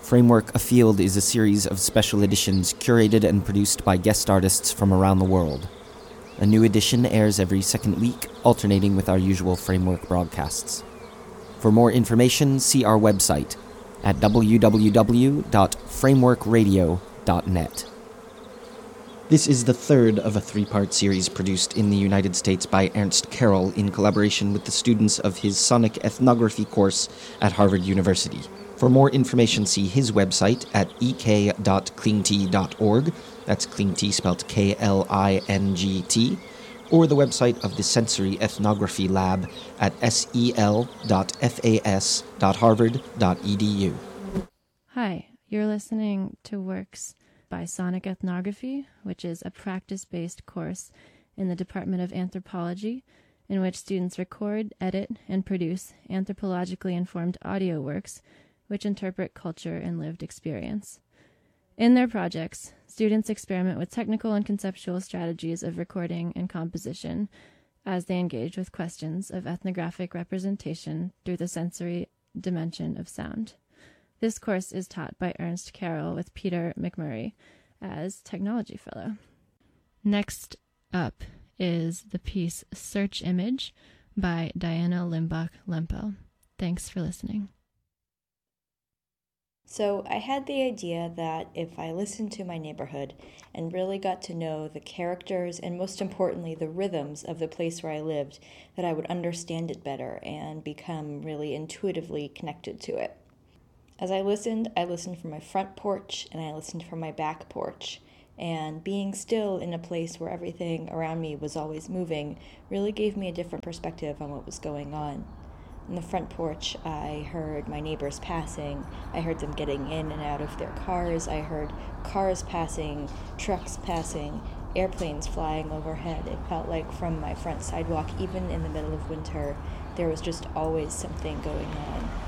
Framework Afield is a series of special editions curated and produced by guest artists from around the world. A new edition airs every second week, alternating with our usual Framework broadcasts. For more information, see our website at www.frameworkradio.net. This is the third of a three-part series produced in the United States by Ernst Carroll in collaboration with the students of his Sonic Ethnography course at Harvard University. For more information, see his website at ek.klingt.org, that's Klingt spelled K-L-I-N-G-T, or the website of the Sensory Ethnography Lab at sel.fas.harvard.edu. Hi, you're listening to Works by Sonic Ethnography, which is a practice-based course in the Department of Anthropology, in which students record, edit, and produce anthropologically informed audio works which interpret culture and lived experience. In their projects, students experiment with technical and conceptual strategies of recording and composition as they engage with questions of ethnographic representation through the sensory dimension of sound. This course is taught by Ernst Carroll with Peter McMurray as Technology Fellow. Next up is the piece Search Image by Diana Limbach-Lempel. Thanks for listening. So I had the idea that if I listened to my neighborhood and really got to know the characters and most importantly the rhythms of the place where I lived, that I would understand it better and become really intuitively connected to it. As I listened from my front porch and I listened from my back porch. And being still in a place where everything around me was always moving really gave me a different perspective on what was going on. On the front porch, I heard my neighbors passing. I heard them getting in and out of their cars. I heard cars passing, trucks passing, airplanes flying overhead. It felt like from my front sidewalk, even in the middle of winter, there was just always something going on.